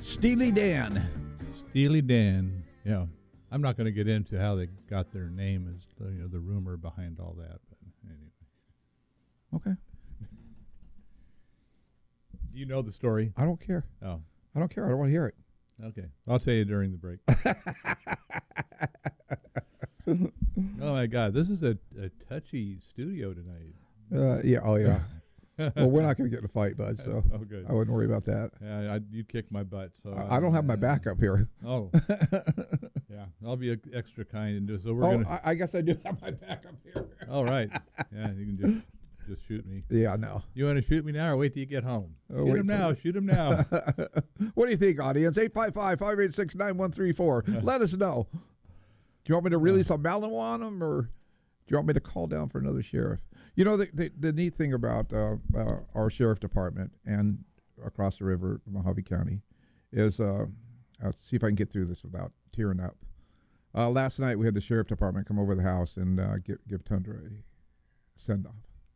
Steely Dan. Steely Dan. Yeah. I'm not going to get into how they got their name, as the rumor behind all that. But anyway. Okay. Do you know the story? I don't care. Oh. I don't care. I don't want to hear it. Okay. I'll tell you during the break. Oh, my God. This is a touchy studio tonight. Yeah. Oh, yeah. Well, we're not going to get in a fight, bud, so Oh, good. I wouldn't worry about that. Yeah, you kick my butt. So I don't have my back up here. Oh. Yeah. I'll be extra kind and do so. We're Oh, gonna. I guess I do have my back up here. All right. Yeah, you can just shoot me. Yeah, no. You want to shoot me now or wait till you get home? Oh, Shoot wait him till- now. Shoot him now. What do you think, audience? 855-586-9134. Let us know. Do you want me to release a Malinois on them, or do you want me to call down for another sheriff? You know, the neat thing about our sheriff department and across the river, Mojave County, is I'll see if I can get through this without tearing up. Last night we had the sheriff department come over the house and give Tundra a send-off.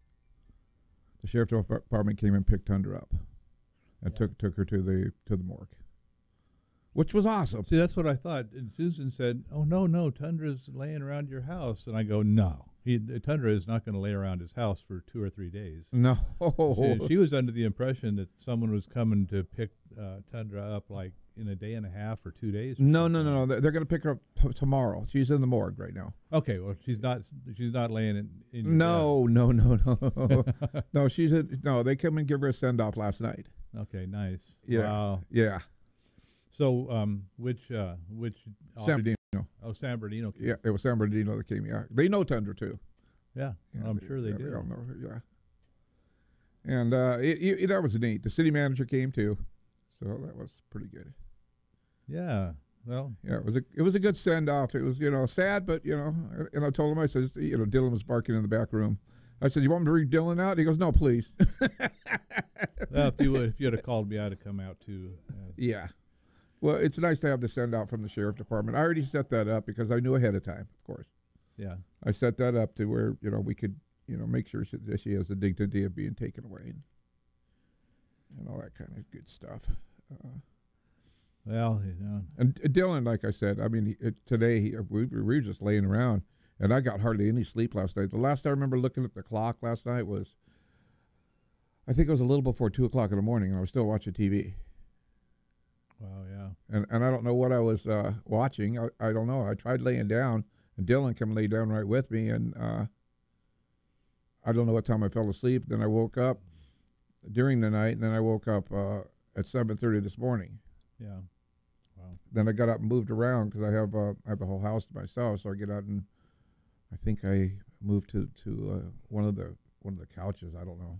The sheriff department came and picked Tundra up and took her to the morgue, which was awesome. See, that's what I thought. And Susan said, "Oh no, Tundra's laying around your house." And I go, "No, Tundra is not going to lay around his house for 2 or 3 days." No, She was under the impression that someone was coming to pick Tundra up like in a day and a half or 2 days. No. They're going to pick her up tomorrow. She's in the morgue right now. Okay, well she's not laying in your No. No, she's no. They come and give her a send off last night. bed. Okay, nice. Yeah, Wow. yeah. So, which San Bernardino. Oh, San Bernardino. Yeah, it was San Bernardino that came. Yeah, they know Tundra too. Yeah, I'm sure they do. all know her, yeah. And that was neat. The city manager came too, so that was pretty good. Yeah. Well, Yeah, it was a good send off. It was sad, but and I told him, I said, Dylan was barking in the back room. I said, "You want me to bring Dylan out?" He goes, "No, please." well, if you had called me, I'd have come out too. Yeah. Well, it's nice to have the send out from the sheriff department. I already set that up because I knew ahead of time, of course. Yeah. I set that up to where we could make sure that she has the dignity of being taken away and all that kind of good stuff. Well, And Dylan, like I said, I mean, today we were just laying around, and I got hardly any sleep last night. The last I remember looking at the clock last night was, I think it was a little before 2 o'clock in the morning, and I was still watching TV. wow, yeah. And I don't know what I was watching. I don't know. I tried laying down, and Dylan came lay down right with me, and I don't know what time I fell asleep. Then I woke up during the night, and then I woke up at 7:30 this morning. Yeah. Wow. Then I got up and moved around because I have the whole house to myself. So I get out and I think I moved to one of the couches. I don't know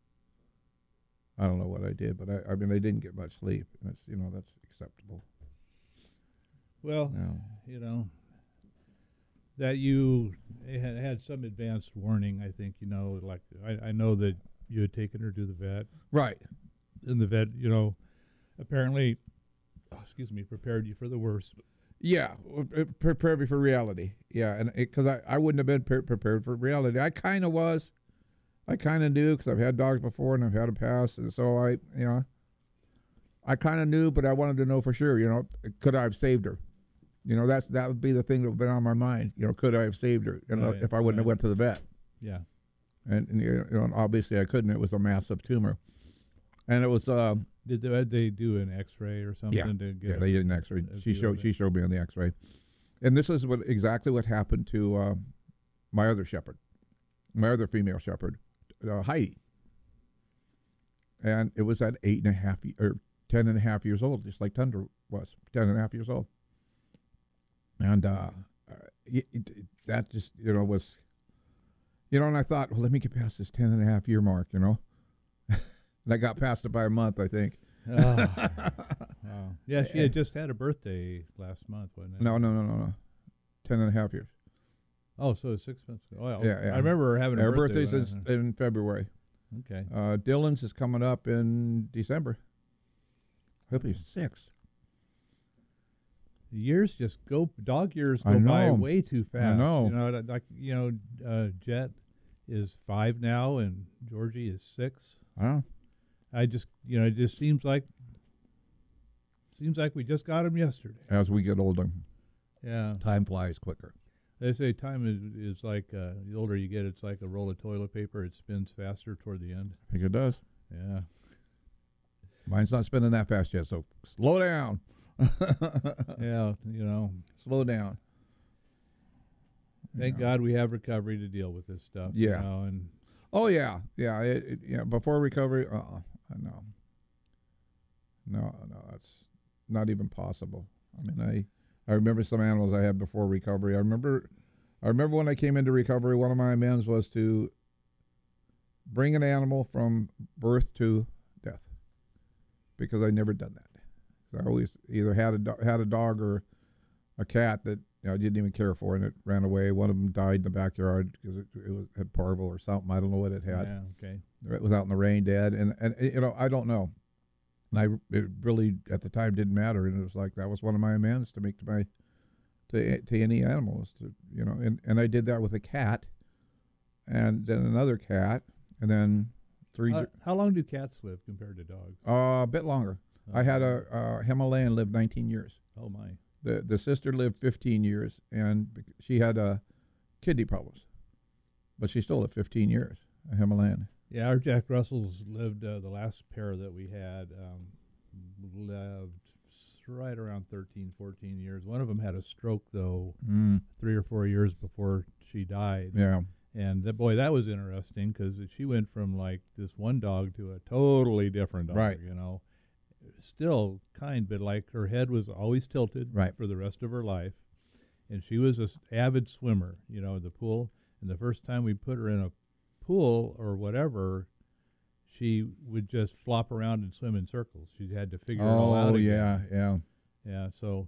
what I did, but I mean I didn't get much sleep. That's that's acceptable. Well, No. That you had some advanced warning, I think, like I know that you had taken her to the vet. Right. And the vet, apparently, prepared you for the worst. Yeah, prepare me for reality. Yeah, and because I wouldn't have been prepared for reality. I kind of was. I kind of knew because I've had dogs before and I've had a past, and so I kind of knew, but I wanted to know for sure. Could I have saved her? That would be the thing that would be on my mind. Could I have saved her? Right, if I wouldn't have went to the vet. Yeah. And obviously I couldn't. It was a massive tumor, and it was. Did they do an X-ray or something? Yeah, to get they did an X-ray. She showed me on the X-ray, and this is exactly what happened to my other shepherd, my other female shepherd, Heidi. And it was at 8.5 or 10.5 years old, just like Tundra was 10.5 years old. And that just was, and I thought, well, let me get past this 10.5 year mark, And I got past it by a month, I think. Oh, wow. Yeah, she had just had a birthday last month, wasn't it? No. 10.5 years. Oh, so it's 6 months ago. Oh, Yeah. I remember her having a Her birthday. birthday's in February. Okay. Dylan's is coming up in December. He'll be 6. Years dog years go by way too fast. I know. Jet is 5 now, and Georgie is 6. I know. I just, it just seems like seems like we just got them yesterday. As we get older, Yeah. time flies quicker. They say time is like, the older you get, it's like a roll of toilet paper. It spins faster toward the end. I think it does. Yeah. Mine's not spinning that fast yet, so slow down. Yeah, you know. Slow down. Thank God we have recovery to deal with this stuff. Yeah. You know, and Oh yeah, yeah, yeah. Before recovery, no, that's not even possible. I mean, I remember some animals I had before recovery. I remember when I came into recovery. One of my amends was to bring an animal from birth to death, because I never done that. So I always either had a dog or a cat that I didn't even care for, and it ran away. One of them died in the backyard because it had parvo or something. I don't know what it had. yeah, okay. It was out in the rain, dead, and I don't know. And it really at the time didn't matter, and it was like that was one of my amends to make to any animals, and I did that with a cat, and then another cat, and then three. How long do cats live compared to dogs? A bit longer. I had a Himalayan live 19 years. Oh my. The sister lived 15 years, and she had kidney problems, but she still lived 15 years. A Himalayan. Yeah, our Jack Russells lived, the last pair that we had lived right around 13, 14 years. One of them had a stroke, though, 3 or 4 years before she died. Yeah. And boy, that was interesting because she went from like this one dog to a totally different dog, Right. you know. Still kind, but like her head was always tilted Right. for the rest of her life. And she was an avid swimmer, you know, in the pool. And the first time we put her in a pool or whatever, she would just flop around and swim in circles. She had to figure it all out again. Yeah. So,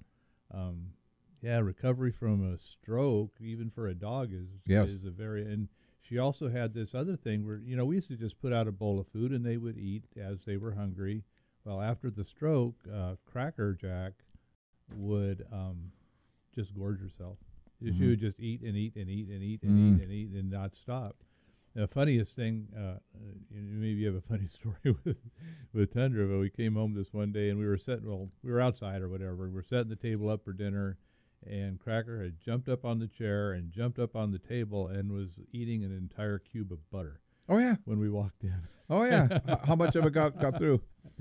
recovery from a stroke, even for a dog, is a very. And she also had this other thing where, you know, we used to just put out a bowl of food and they would eat as they were hungry. Well, after the stroke, Cracker Jack would just gorge herself. Mm-hmm. She would just eat and eat and eat and eat and eat and eat and not stop. The funniest thing, maybe you have a funny story with Tundra, but we came home this one day and we were outside or whatever. We were setting the table up for dinner, and Cracker had jumped up on the chair and jumped up on the table and was eating an entire cube of butter. Oh yeah. When we walked in. Oh yeah. How much of it got through?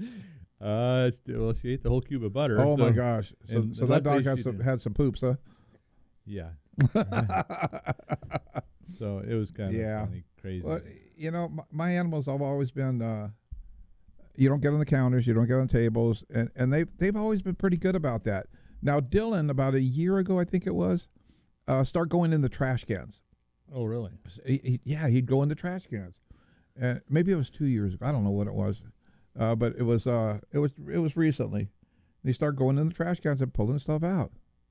Well, she ate the whole cube of butter. Oh my gosh! So that dog had some poops, huh? Yeah. So it was kind of funny, crazy. Well, my animals have always been. You don't get on the counters, you don't get on tables, and they've always been pretty good about that. Now Dylan, about a year ago, I think it was, start going in the trash cans. Oh really? He'd go in the trash cans, and maybe it was 2 years ago. I don't know what it was, but it was recently. And he started going in the trash cans and pulling stuff out.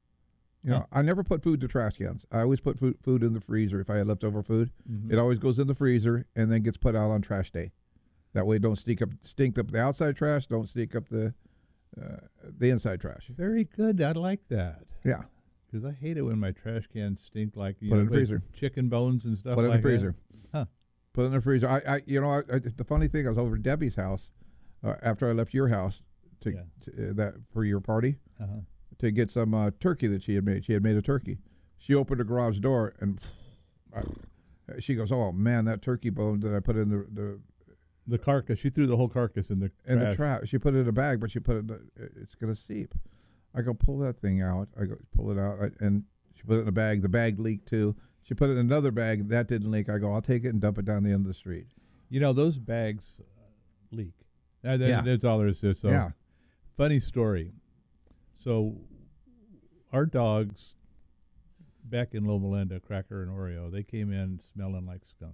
I never put food to trash cans. I always put food in the freezer if I had leftover food. Mm-hmm. It always goes in the freezer and then gets put out on trash day. That way, it don't stink up the outside trash. Don't stink up the inside trash. Very good. I like that. Yeah. Because I hate it when my trash cans stink like put it in the freezer. Chicken bones and stuff. Put it like in the freezer. That. Huh. Put it in the freezer. The funny thing, I was over at Debbie's house after I left your house for your party to get some turkey that she had made. She had made a turkey. She opened the garage door and she goes, "Oh man, that turkey bone that I put in the carcass." She threw the whole carcass in the trash. She put it in a bag, but she put it. It's gonna seep. I go, pull that thing out. I go, pull it out, and she put it in a bag. The bag leaked too. She put it in another bag. That didn't leak. I go, I'll take it and dump it down the end of the street. You know, those bags leak. That's all there is to it. So, funny story. So, our dogs back in Loma Linda, Cracker and Oreo, they came in smelling like skunk.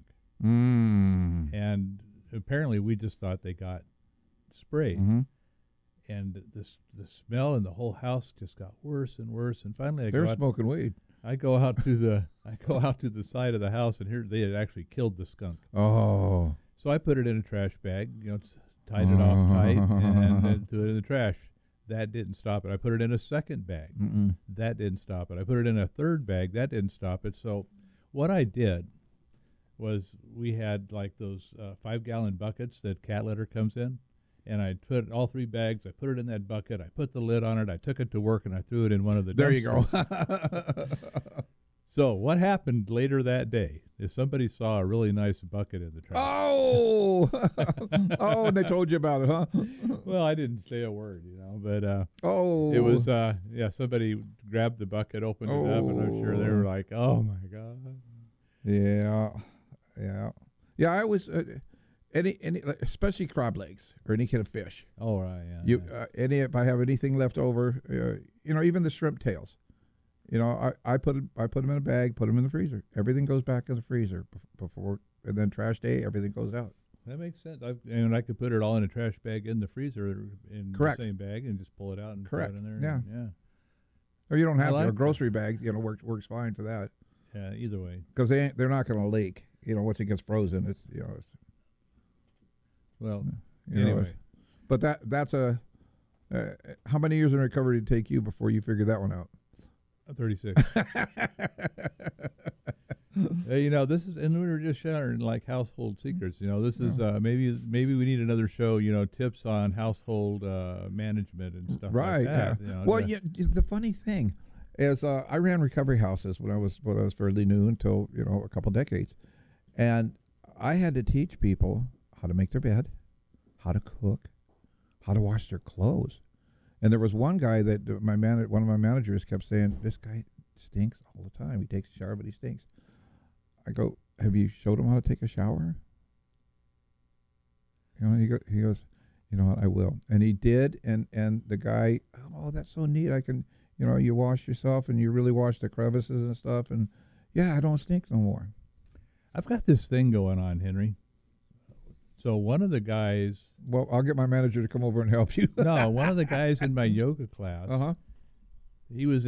And apparently we just thought they got sprayed. Mm-hmm. And the smell in the whole house just got worse and worse. And finally, they're smoking weed. I go out to the side of the house, and here they had actually killed the skunk. Oh! So I put it in a trash bag, tied it off tight, and then threw it in the trash. That didn't stop it. I put it in a second bag. That didn't stop it. I put it in a third bag. That didn't stop it. So what I did was we had like those 5-gallon buckets that cat litter comes in. and I put all 3 bags. I put it in that bucket. I put the lid on it. I took it to work, and I threw it in one of the There you dumpsters. go. So what happened later that day is somebody saw a really nice bucket in the trash. Oh, oh, and they told you about it, huh? Well, I didn't say a word, but oh, it was somebody grabbed the bucket, opened it up, and I'm sure they were like, "Oh my god!" Yeah. I always any especially crab legs or any kind of fish. Oh right, yeah. If I have anything left over, even the shrimp tails. I put them in a bag, put them in the freezer. Everything goes back in the freezer before, and then trash day, everything goes out. That makes sense. And I could put it all in a trash bag in the freezer in Correct. the same bag and just pull it out and Correct. put it in there. Yeah. Or you don't have like a grocery bag. Works fine for that. Yeah. Either way. Because they're not going to leak. Once it gets frozen, it's Well. Anyway. But that's a. How many years in recovery did it take you before you figured that one out? 36. This is, and we were just sharing like household secrets. This is maybe we need another show. Tips on household management and stuff. Right. Like that, yeah. Well, the funny thing is, I ran recovery houses when I was fairly new until a couple decades, and I had to teach people how to make their bed, how to cook, how to wash their clothes. And there was one guy that one of my managers kept saying, "This guy stinks all the time. He takes a shower, but he stinks." I go, "Have you showed him how to take a shower?" He goes, "You know what? I will." And he did. And the guy, "Oh, that's so neat. I can, you wash yourself and you really wash the crevices and stuff. And yeah, I don't stink no more." I've got this thing going on, Henry. So one of the guys. Well, I'll get my manager to come over and help you. No, one of the guys in my yoga class. Uh-huh. He was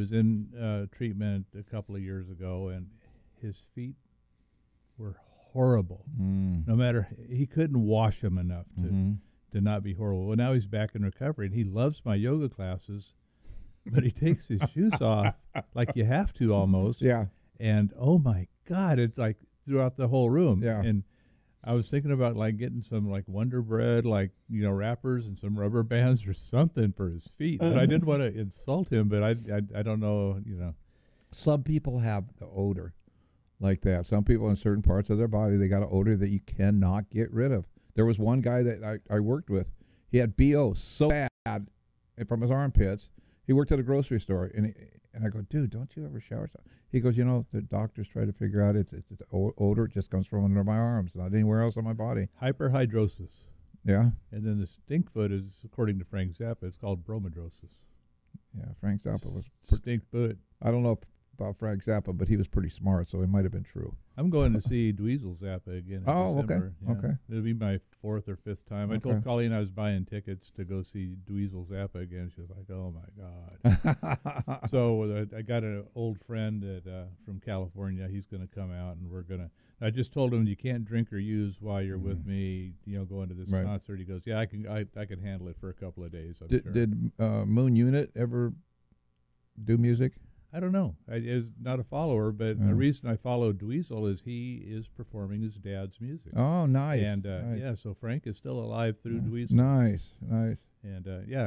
in treatment a couple of years ago, and his feet were horrible. No matter, he couldn't wash them enough to not be horrible. Well, now he's back in recovery, and he loves my yoga classes, but he takes his shoes off like you have to almost. Yeah. And oh my God, it's like throughout the whole room. Yeah. And I was thinking about like getting some like Wonder Bread, wrappers and some rubber bands or something for his feet. But I didn't want to insult him, but I don't know, Some people have the odor like that. Some people in certain parts of their body, they got an odor that you cannot get rid of. There was one guy that I worked with. He had BO so bad from his armpits. He worked at a grocery store, and I go, "Dude, don't you ever shower?" He goes, "The doctors try to figure out it's the odor. It just comes from under my arms, not anywhere else on my body." Hyperhidrosis. Yeah. And then the stink foot is, according to Frank Zappa, it's called bromidrosis. Yeah, Frank Zappa was stink foot. I don't know about Frank Zappa, but he was pretty smart, so it might have been true. I'm going to see Dweezil Zappa again in December. Okay. It'll be my 4th or 5th time. I told Colleen I was buying tickets to go see Dweezil Zappa again. She was like, "Oh my God." So I got an old friend from California. He's going to come out, and I just told him, "You can't drink or use while you're with me, going to this concert." He goes, "Yeah, I can handle it for a couple of days." Did Moon Unit ever do music? I don't know. I is not a follower, but the reason I follow Dweezil is he is performing his dad's music. Oh, nice. And nice. So Frank is still alive through Dweezil. Nice. And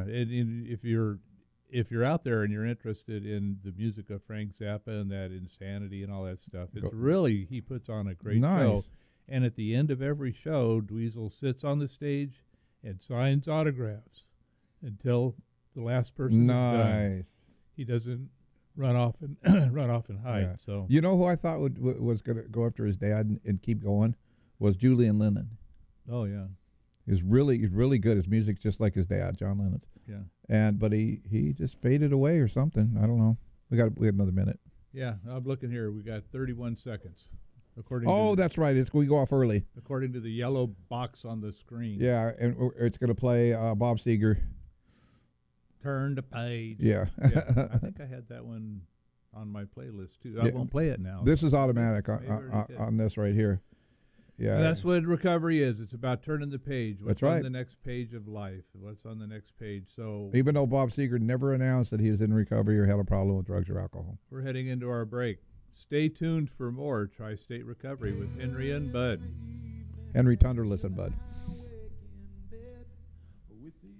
if you're out there and you're interested in the music of Frank Zappa and that insanity and all that stuff, he puts on a great show. And at the end of every show, Dweezil sits on the stage and signs autographs until the last person is done. He doesn't run off and hide. Yeah. So who I thought was going to go after his dad and keep going was Julian Lennon. Oh yeah, he's really good. His music's just like his dad, John Lennon's. Yeah. But he just faded away or something. I don't know. We had another minute. Yeah, I'm looking here. We got 31 seconds. That's right. We go off early. According to the yellow box on the screen. Yeah, and it's going to play Bob Seger. Turn the page. Yeah. I think I had that one on my playlist too. I won't play it now. This is automatic on this right here. Yeah. And that's what recovery is. It's about turning the page. What's on the next page of life? What's on the next page? So even though Bob Seger never announced that he was in recovery or had a problem with drugs or alcohol. We're heading into our break. Stay tuned for more Tri-State Recovery with Henry and Bud. Henry Tunderless and Bud.